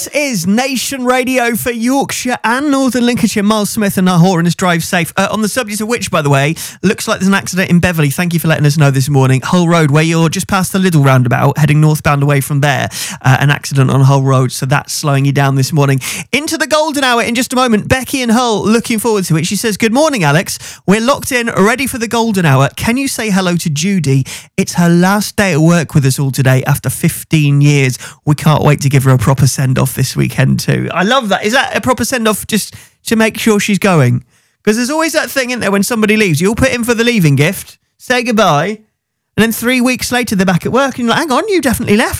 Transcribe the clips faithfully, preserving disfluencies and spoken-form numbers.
This is Nation Radio for Yorkshire and Northern Lincolnshire. Miles Smith and Nahor and his Drive Safe. Uh, on the subject of which, by the way, looks like there's an accident in Beverley. Thank you for letting us know this morning. Hull Road, where you're just past the Lidl roundabout, heading northbound away from there. Uh, an accident on Hull Road, so that's slowing you down this morning. Into the golden hour in just a moment. Becky in Hull, looking forward to it. She says, good morning, Alex. We're locked in, ready for the golden hour. Can you say hello to Judy? It's her last day at work with us all today after fifteen years. We can't wait to give her a proper send-off this weekend too. I love that. Is that a proper send-off just to make sure she's going? Because there's always that thing, isn't there, when somebody leaves, you all put in for the leaving gift, say goodbye, and then three weeks later they're back at work and you're like, hang on, you definitely left.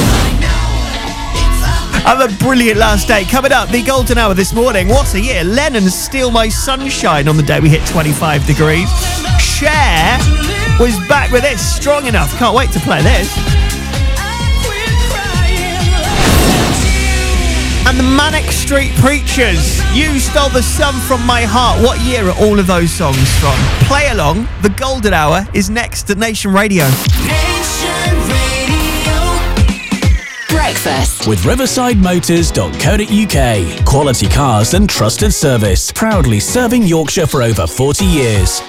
Have a brilliant last day. Coming up, the golden hour this morning. What a year. Lennon, Steal My Sunshine on the day we hit twenty-five degrees. Cher was back with this, Strong Enough. Can't wait to play this. And the Manic Street Preachers, You Stole the Sun From My Heart. What year are all of those songs from? Play along. The golden hour is next at Nation Radio. Nation Radio. Breakfast with riverside motors dot co dot uk. Quality cars and trusted service. Proudly serving Yorkshire for over forty years.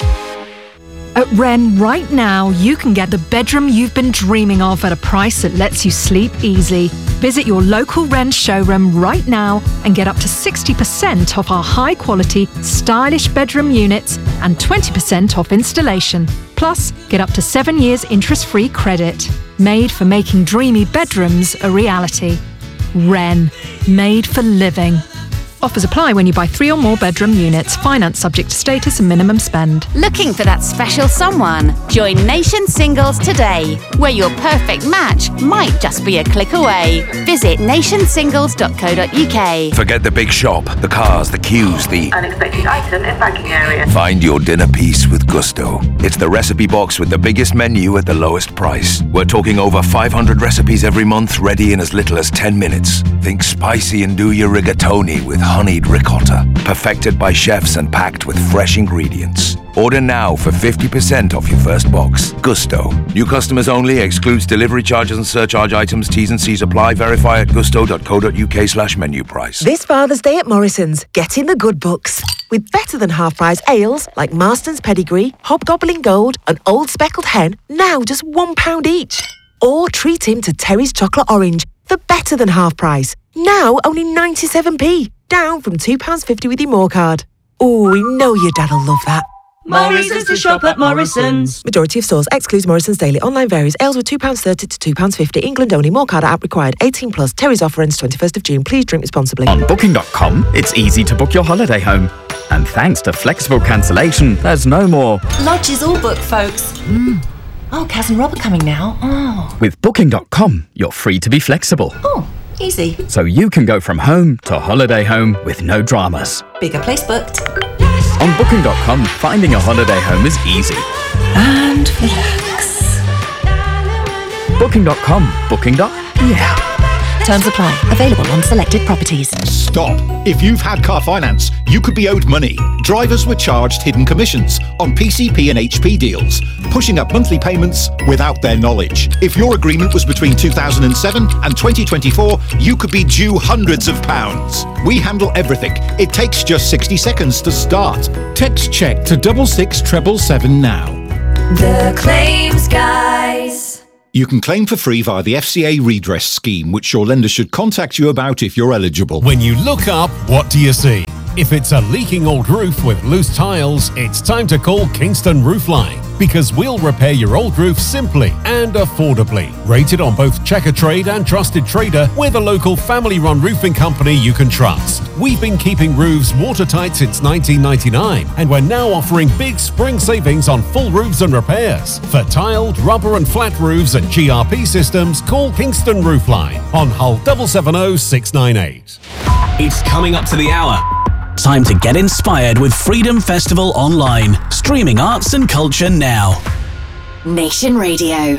At Wren, right now, you can get the bedroom you've been dreaming of at a price that lets you sleep easy. Visit your local Wren showroom right now and get up to sixty percent off our high-quality, stylish bedroom units and twenty percent off installation. Plus, get up to seven years interest-free credit. Made for making dreamy bedrooms a reality. Wren, made for living. Offers apply when you buy three or more bedroom units. Finance subject to status and minimum spend. Looking for that special someone? Join Nation Singles today, where your perfect match might just be a click away. Visit nation singles dot co dot uk. Forget the big shop, the cars, the queues, the unexpected item in banking area. Find your dinner piece with Gusto. It's the recipe box with the biggest menu at the lowest price. We're talking over five hundred recipes every month, ready in as little as ten minutes. Think spicy and do your rigatoni with honeyed ricotta, perfected by chefs and packed with fresh ingredients. Order now for fifty percent off your first box. Gusto. New customers only. Excludes delivery charges and surcharge items. T's and C's apply. Verify at gusto dot co dot uk slash menu price. This Father's Day at Morrison's, get in the good books. With better than half price ales like Marston's Pedigree, Hobgoblin Gold and Old Speckled Hen, now just one pound each. Or treat him to Terry's Chocolate Orange for better than half price. Now only ninety-seven p. Down from two pounds fifty with your More card. Oh, we know your dad'll love that. More reasons to shop at Morrison's. Majority of stores excludes Morrison's daily. Online varies. Ales were two pounds thirty to two pounds fifty. England only. More card app required. eighteen plus. Terry's offer ends twenty-first of June. Please drink responsibly. On booking dot com, it's easy to book your holiday home. And thanks to flexible cancellation, there's no more. Lodge is all booked, folks. Mm. Oh, Kaz and Rob are coming now. Oh. With booking dot com, you're free to be flexible. Oh. Easy. So you can go from home to holiday home with no dramas. Bigger place booked. On booking dot com, finding a holiday home is easy. And relax. booking dot com. Booking. Yeah. Terms apply. Available on selected properties. Stop. If you've had car finance, you could be owed money. Drivers were charged hidden commissions on P C P and H P deals, pushing up monthly payments without their knowledge. If your agreement was between two thousand seven and twenty twenty-four, you could be due hundreds of pounds. We handle everything. It takes just sixty seconds to start. Text check to double six treble seven now. The Claims Guys. You can claim for free via the F C A redress scheme, which your lender should contact you about if you're eligible. When you look up, what do you see? If it's a leaking old roof with loose tiles, it's time to call Kingston Roofline, because we'll repair your old roof simply and affordably. Rated on both Checkatrade and Trusted Trader, we're the local family-run roofing company you can trust. We've been keeping roofs watertight since nineteen ninety-nine, and we're now offering big spring savings on full roofs and repairs. For tiled, rubber and flat roofs and G R P systems, call Kingston Roofline on Hull seven seven zero six nine eight. It's coming up to the hour. Time to get inspired with Freedom Festival Online. Streaming arts and culture now. Nation Radio.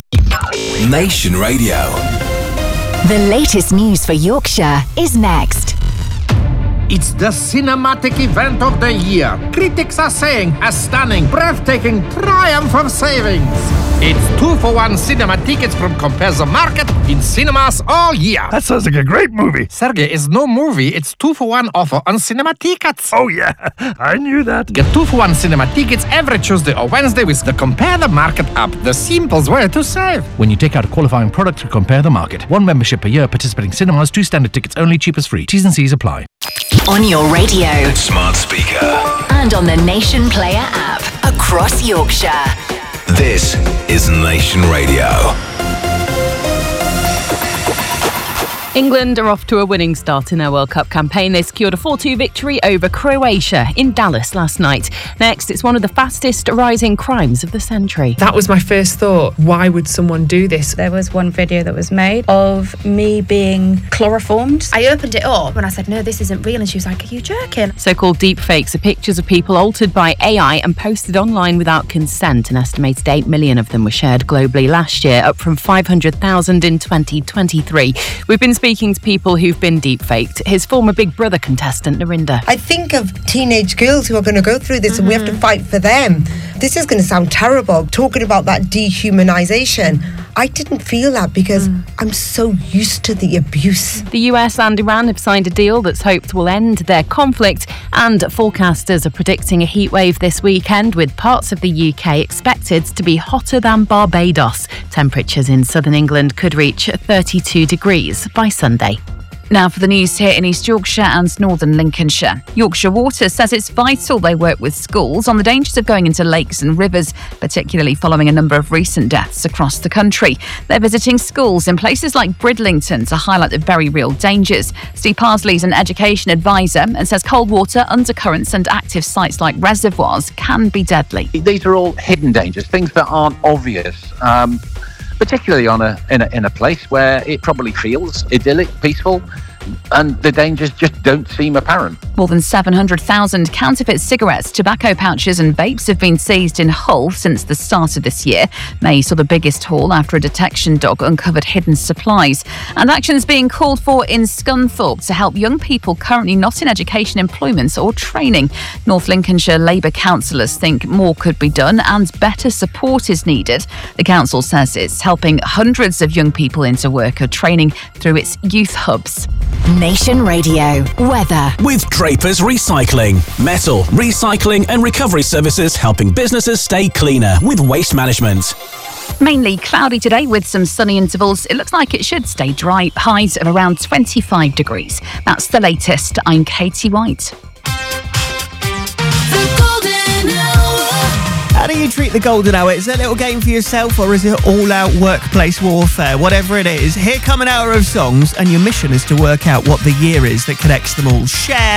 Nation Radio. The latest news for Yorkshire is next. It's the cinematic event of the year. Critics are saying a stunning, breathtaking triumph of savings. It's two for one cinema tickets from Compare the Market in cinemas all year. That sounds like a great movie. Sergey, it's no movie. It's two for one offer on cinema tickets. Oh yeah, I knew that. Get two for one cinema tickets every Tuesday or Wednesday with the Compare the Market app. The simplest way to save. When you take out a qualifying product to Compare the Market. One membership per year, participating cinemas, two standard tickets only, cheapest free. T's and C's apply. On your radio. Smart speaker. And on the Nation Player app. Across Yorkshire. This is Nation Radio. England are off to a winning start in their World Cup campaign. They secured a four two victory over Croatia in Dallas last night. Next, it's one of the fastest rising crimes of the century. That was my first thought. Why would someone do this? There was one video that was made of me being chloroformed. I opened it up and I said, no, this isn't real. And she was like, are you joking? So-called deepfakes are pictures of people altered by A I and posted online without consent. An estimated eight million of them were shared globally last year, up from five hundred thousand in twenty twenty-three. We've been speaking to people who've been deepfaked. His former Big Brother contestant, Narinda. I think of teenage girls who are going to go through this mm-hmm. and we have to fight for them. This is going to sound terrible, talking about that dehumanization. I didn't feel that because mm. I'm so used to the abuse. The U S and Iran have signed a deal that's hoped will end their conflict, and forecasters are predicting a heatwave this weekend with parts of the U K expected to be hotter than Barbados. Temperatures in southern England could reach thirty-two degrees by Sunday. Now for the news here in East Yorkshire and Northern Lincolnshire. Yorkshire Water says it's vital they work with schools on the dangers of going into lakes and rivers, particularly following a number of recent deaths across the country. They're visiting schools in places like Bridlington to highlight the very real dangers. Steve Parsley's an education advisor and says cold water, undercurrents and active sites like reservoirs can be deadly. These are all hidden dangers, things that aren't obvious. Um, particularly on a in, a in a place where it probably feels idyllic, peaceful, and the dangers just don't seem apparent. More than seven hundred thousand counterfeit cigarettes, tobacco pouches and vapes have been seized in Hull since the start of this year. May saw the biggest haul after a detection dog uncovered hidden supplies. And actions being called for in Scunthorpe to help young people currently not in education, employment or training. North Lincolnshire Labour councillors think more could be done and better support is needed. The council says it's helping hundreds of young people into work or training through its youth hubs. Nation Radio weather with Drapers Recycling, metal recycling and recovery services, helping businesses stay cleaner with waste management. Mainly cloudy today with some sunny intervals. It looks like it should stay dry. Highs of around twenty-five degrees. That's the latest. I'm Katie White. How do you treat the golden hour? Is it a little game for yourself or is it all-out workplace warfare? Whatever it is, here come an hour of songs and your mission is to work out what the year is that connects them all. Share